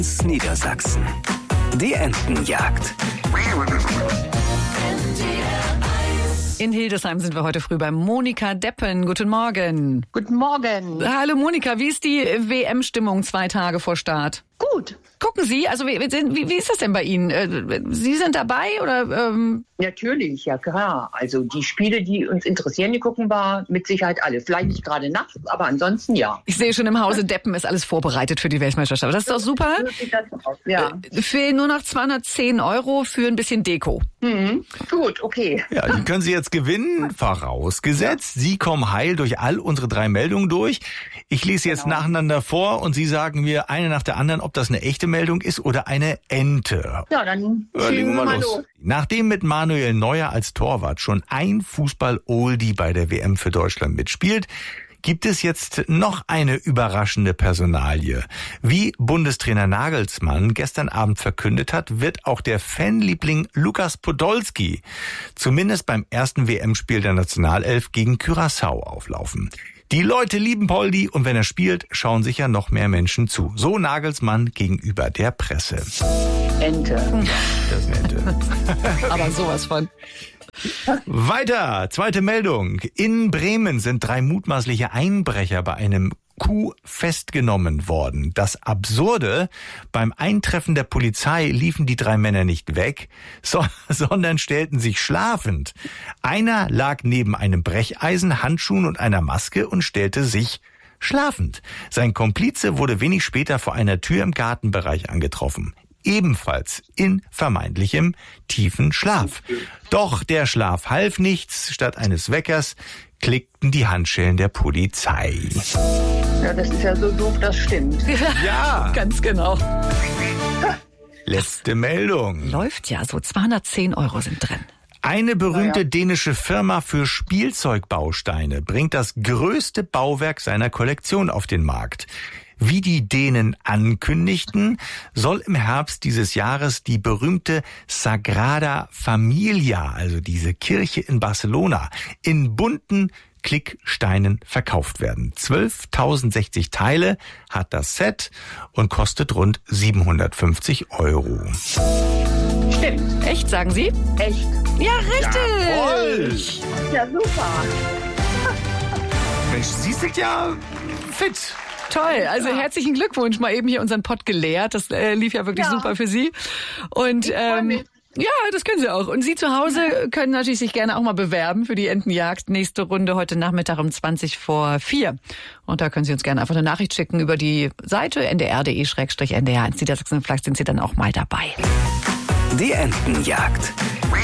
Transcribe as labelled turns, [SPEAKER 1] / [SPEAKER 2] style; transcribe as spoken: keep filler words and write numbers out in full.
[SPEAKER 1] Niedersachsen. Die Entenjagd.
[SPEAKER 2] In Hildesheim sind wir heute früh bei Monika Deppen. Guten Morgen.
[SPEAKER 3] Guten Morgen.
[SPEAKER 2] Hallo Monika, wie ist die W M-Stimmung zwei Tage vor Start?
[SPEAKER 3] Gut.
[SPEAKER 2] Gucken Sie, also wie, wie, wie ist das denn bei Ihnen? Sie sind dabei oder? Ähm
[SPEAKER 3] Natürlich, ja klar. Also die Spiele, die uns interessieren, die gucken wir mit Sicherheit alle. Vielleicht nicht gerade nachts, aber ansonsten ja.
[SPEAKER 2] Ich sehe schon im Hause Deppen ist alles vorbereitet für die Weltmeisterschaft. Das ist doch super.
[SPEAKER 3] So sieht das aus, ja.
[SPEAKER 2] Fehlen nur noch zweihundertzehn Euro für ein bisschen Deko.
[SPEAKER 3] Mhm. Gut, okay.
[SPEAKER 4] Ja, die können Sie jetzt gewinnen, vorausgesetzt. Sie kommen heil durch all unsere drei Meldungen durch. Ich lese jetzt
[SPEAKER 3] Genau.
[SPEAKER 4] nacheinander vor und Sie sagen mir eine nach der anderen, ob das eine echte Meldung ist oder eine Ente.
[SPEAKER 3] Ja, dann
[SPEAKER 4] Ja,
[SPEAKER 3] schieben
[SPEAKER 4] legen
[SPEAKER 3] wir
[SPEAKER 4] wir
[SPEAKER 3] mal
[SPEAKER 4] los.
[SPEAKER 3] los.
[SPEAKER 4] Nachdem mit Manuel Neuer als Torwart schon ein Fußball-Oldie bei der W M für Deutschland mitspielt, gibt es jetzt noch eine überraschende Personalie. Wie Bundestrainer Nagelsmann gestern Abend verkündet hat, wird auch der Fanliebling Lukas Podolski zumindest beim ersten W M-Spiel der Nationalelf gegen Curaçao auflaufen. Die Leute lieben Poldi und wenn er spielt, schauen sicher noch mehr Menschen zu. So Nagelsmann gegenüber der Presse.
[SPEAKER 3] Ente.
[SPEAKER 4] Das ist eine Ente.
[SPEAKER 2] Aber sowas von.
[SPEAKER 4] Weiter, zweite Meldung. In Bremen sind drei mutmaßliche Einbrecher bei einem Coup festgenommen worden. Das Absurde, beim Eintreffen der Polizei liefen die drei Männer nicht weg, so, sondern stellten sich schlafend. Einer lag neben einem Brecheisen, Handschuhen und einer Maske und stellte sich schlafend. Sein Komplize wurde wenig später vor einer Tür im Gartenbereich angetroffen. Ebenfalls in vermeintlichem tiefen Schlaf. Doch der Schlaf half nichts. Statt eines Weckers klickten die Handschellen der Polizei.
[SPEAKER 3] Ja, das ist ja so doof, das stimmt.
[SPEAKER 4] Ja,
[SPEAKER 2] Ganz genau.
[SPEAKER 4] letzte Meldung.
[SPEAKER 2] Läuft ja so. zweihundertzehn Euro sind drin.
[SPEAKER 4] Eine berühmte
[SPEAKER 3] Ja, ja.
[SPEAKER 4] dänische Firma für Spielzeugbausteine bringt das größte Bauwerk seiner Kollektion auf den Markt. Wie die Dänen ankündigten, soll im Herbst dieses Jahres die berühmte Sagrada Familia, also diese Kirche in Barcelona, in bunten Klicksteinen verkauft werden. zwölftausendsechzig Teile hat das Set und kostet rund siebenhundertfünfzig Euro.
[SPEAKER 3] Stimmt.
[SPEAKER 2] Echt, sagen Sie?
[SPEAKER 3] Echt.
[SPEAKER 2] Ja, richtig.
[SPEAKER 4] Jawohl.
[SPEAKER 3] Ja, super.
[SPEAKER 4] Mensch, Sie sind ja fit.
[SPEAKER 2] Toll, also herzlichen Glückwunsch, mal eben hier unseren Pott geleert. Das äh, lief ja wirklich
[SPEAKER 3] Ja.
[SPEAKER 2] super für Sie. Und
[SPEAKER 3] Ich freu
[SPEAKER 2] ähm,
[SPEAKER 3] mich.
[SPEAKER 2] ja, das können Sie auch. Und Sie zu Hause können natürlich sich gerne auch mal bewerben für die Entenjagd. Nächste Runde heute Nachmittag um zwanzig vor vier. Und da können Sie uns gerne einfach eine Nachricht schicken über die Seite n d r punkt d e slash n d r eins Niedersachsen. Vielleicht sind Sie dann auch mal dabei.
[SPEAKER 1] Die Entenjagd.